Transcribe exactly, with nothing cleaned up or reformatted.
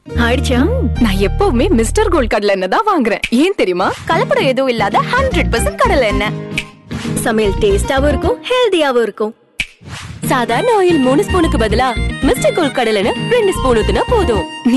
ஆயிடுச்சா? நான் எப்பவுமே மிஸ்டர் கோல்ட் கடலை எண்ணெய் தான் வாங்குறேன். ஏன் தெரியுமா? கலப்படம் எதுவும் இல்லாத ஹண்ட்ரட் பர்சன்ட் கடலை எண்ணெய். சமையல் டேஸ்டாவும் இருக்கும், ஹெல்தியாவும் இருக்கும். சாதாரண ஆயில் மூணு ஸ்பூனுக்கு பதிலா மிஸ்டர் கோல்ட் கடலை எண்ணெய் ரெண்டு ஸ்பூன் ஊத்துனா போதும்.